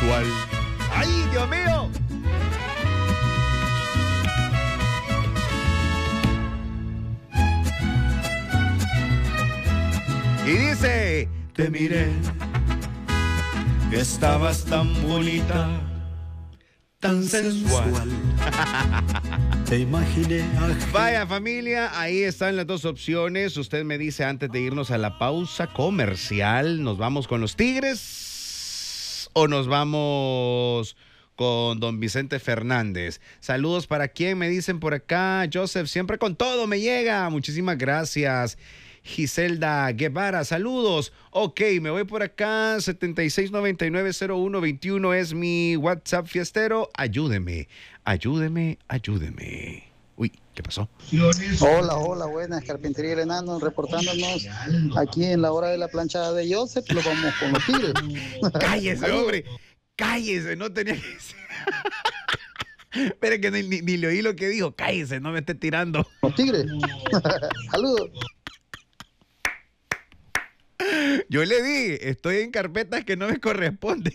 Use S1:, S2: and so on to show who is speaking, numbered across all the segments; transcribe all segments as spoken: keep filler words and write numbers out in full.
S1: sensual. ¡Ay, Dios mío! Y dice: te miré, estabas tan bonita, tan sensual.
S2: Te imaginé.
S1: Vaya familia, ahí están las dos opciones. Usted me dice antes de irnos a la pausa comercial, ¿nos vamos con los Tigres o nos vamos con don Vicente Fernández? Saludos para quien me dicen por acá. Joseph, siempre con todo me llega. Muchísimas gracias. Giselda Guevara, saludos. Ok, me voy por acá. setenta y seis noventa y nueve cero uno veintiuno es mi WhatsApp fiestero. Ayúdeme, ayúdeme, ayúdeme. Uy, ¿qué pasó?
S3: Hola, hola, buenas. Carpintería El Enano, reportándonos aquí en la hora de la planchada de Joseph. Lo vamos con los Tigres.
S1: Cállese, hombre. Cállese, no tenía que decir. Espere que ni, ni, ni le oí lo que dijo. Cállese, no me esté tirando.
S3: Los Tigres. Saludos.
S1: Yo le dije, estoy en carpetas que no me corresponden.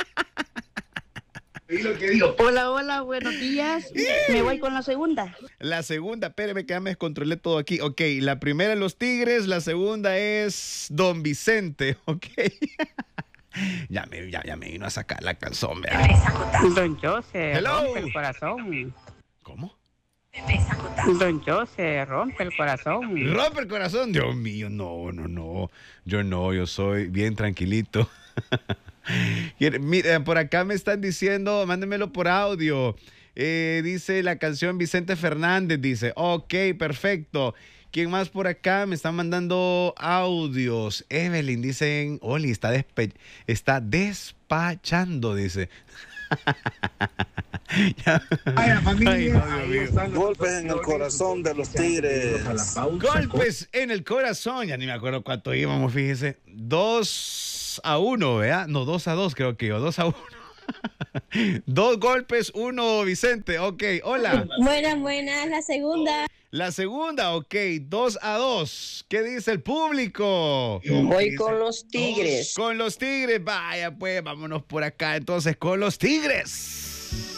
S4: Hola, hola, buenos días. Me voy con la segunda.
S1: La segunda, espéreme que ya me descontrolé todo aquí. Ok, la primera Los Tigres, la segunda es Don Vicente, ok. ya, me, ya, ya me vino a sacar la canción, ¿verdad?
S5: Don José,
S1: Hello.
S5: rompe el corazón.
S1: ¿Cómo?
S5: Don José, rompe el corazón.
S1: Rompe el corazón, Dios mío, no, no, no. Yo no, yo soy bien tranquilito. Mira, por acá me están diciendo, mándenmelo por audio. Eh, dice la canción Vicente Fernández, dice, ok, perfecto. ¿Quién más por acá? Me están mandando audios. Evelyn, dicen, Oli, está, despe está despachando, dice.
S6: Vaya familia,
S1: Ay, no,
S6: golpes en el corazón de los Tigres.
S1: Golpes en el corazón. Ya ni me acuerdo cuánto íbamos, fíjese. Dos a uno, ¿verdad? No, dos a dos creo que iba. Dos a uno. Dos golpes, uno Vicente. Ok, hola.
S7: Buenas, buenas. La segunda.
S1: La segunda, ok. Dos a dos. ¿Qué dice el público?
S4: Voy con los Tigres.
S1: Con los Tigres. Vaya, pues, vámonos por acá. Entonces, con los Tigres.